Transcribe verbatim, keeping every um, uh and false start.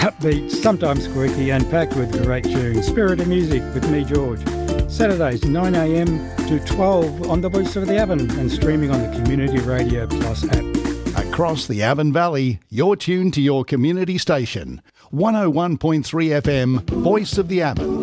upbeat, sometimes squeaky, and packed with great tunes. Spirit of Music with me, George. Saturdays, nine a m to twelve on the Voice of the Avon and streaming on the Community Radio Plus app. Across the Avon Valley, you're tuned to your community station. one oh one point three F M, Voice of the Avon.